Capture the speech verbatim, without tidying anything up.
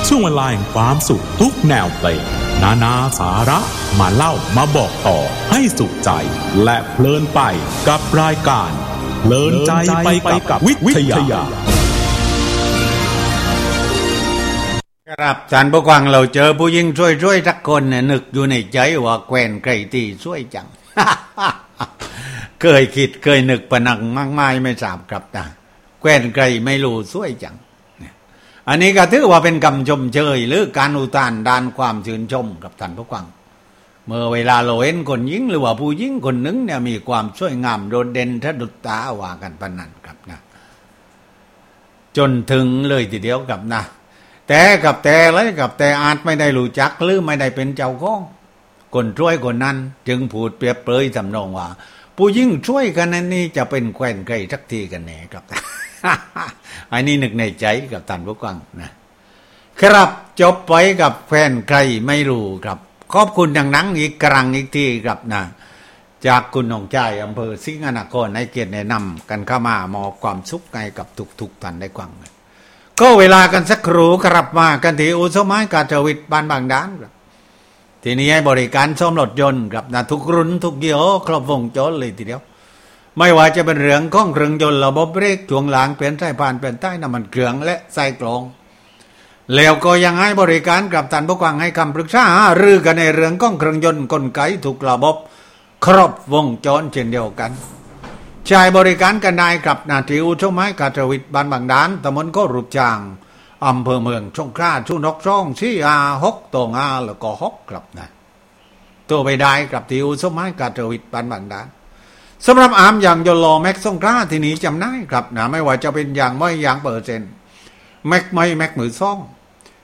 ช่วงเวลาแห่งความสุขทุกแนวเพลงนานาสาระมาเล่ามาบอกต่อให้สุขใจและเพลินไปกับรายการเพลินใจไปกับวิทยาครับท่านผู้ฟังเราเจอผู้หญิงช่วยๆสักคนเนี่ยนึกอยู่ในใจว่าแควนไกรตีช่วยจัง เคยคิดเคยนึกปนังมากมายไม่ทราบครับนะแควนไกรไม่รู้ช่วยจังอันนี้ก็ถือว่าเป็นคำชมเชยหรือการอุทานด้านความชื่นชมกับท่านผู้ฟังเมื่อเวลาเราเห็นคนหญิงหรือว่าผู้หญิงคนหนึ่งเนี่ยมีความสวยงามโดดเด่นสะดุดตาว่ากันปานนั้นครับนะจนถึงเลยทีเดียวกับนะแต่กับแต่เลยกับแต่อาจไม่ได้รู้จักหรือไม่ได้เป็นเจ้าของคนช่วยคนนั้นจึงพูดเปรียบเปรยทำนองว่าผู้หญิงช่วยกันนั่นนี่จะเป็นแคว้นไกรสักทีกันแน่ครับ อันนี้นึกในใจกับท่านผู้ฟังนะครับจบไปกับแคว้นไกรไม่รู้ครับขอบคุณดังนั้นอีกครั้งอีกทีครับนะจากคุณหนองใจอำเภอสิงห์นครให้เกียรติแนะนำกันเข้ามามอบความสุขให้กับทุกๆท่านได้ฟังก็เวลากันสักครู่ครับมากันที่อุสมัยกาจวิทย์บ้านบางด้านครับทีนี้ให้บริการซ่อมรถยนต์ครับนะทุกรุ่นทุกยี่ห้อครบวงจรเลยทีเดียวไม่ว่าจะเป็นเรื่องของเครื่องยนต์ระบบเบรกช่วงหลังเปลี่ยนสายพานเปลี่ยนใต้น้ำมันเครื่องและใส่กรองแล้วก็ยังให้บริการกับท่านผู้ฟังให้คำปรึกษาหารือกันในเรื่องของเครื่องยนต์กลไกทุกระบบครบวงจรเช่นเดียวกันใช้บริการกันได้กับนาทีอุทไม้กาจวิทย์บ้านบางด้านตำบลโครูปจางอำเภอเมืองสงขลาชุนกช่องสี่อาหกตองอาแล้วก็หกครับนะตัวไปได้กับที่อุทไม้กาจวิทย์บ้านบางด้านสำหรับอาร์มอย่างยโลแม็กสงขลาที่นี้จำได้ครับนะไม่ว่าจะเป็นอย่างไม่อย่างเปอร์เซ็นต์แม็กไม่แม็กมือซ่อง